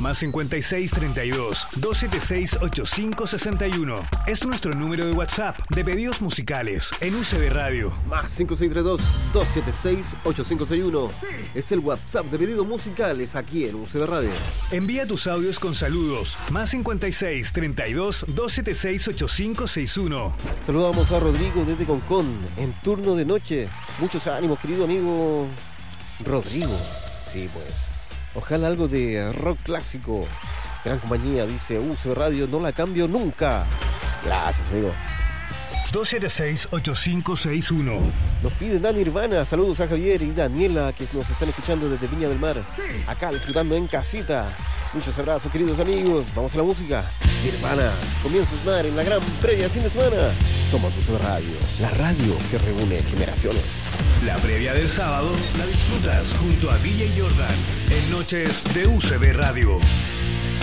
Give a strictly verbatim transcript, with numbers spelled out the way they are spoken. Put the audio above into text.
Más cincuenta y seis treinta y dos, doscientos setenta y seis, ochenta y cinco sesenta y uno. Es nuestro número de WhatsApp de pedidos musicales en U C B Radio. Más cinco seis tres dos, doscientos setenta y seis, ochenta y cinco sesenta y uno. Es el WhatsApp de pedidos musicales aquí en U C B Radio. Envía tus audios con saludos. Más cincuenta y seis treinta y dos, doscientos setenta y seis, ochenta y cinco sesenta y uno. Saludamos a Rodrigo desde Concón en turno de noche. Muchos ánimos, querido amigo Rodrigo. Sí, pues. Ojalá algo de rock clásico. Gran compañía, dice U C B Radio, no la cambio nunca. Gracias, amigo. dos siete seis, ochenta y cinco sesenta y uno. Nos pide Dani Nirvana. Saludos a Javier y Daniela que nos están escuchando desde Viña del Mar. Acá disfrutando en casita. Muchos abrazos, queridos amigos. Vamos a la música. Nirvana comienza a sonar en la gran previa de fin de semana. Somos U C B Radio, la radio que reúne generaciones. La previa del sábado la disfrutas junto a D J Jordan en Noches de U C B Radio.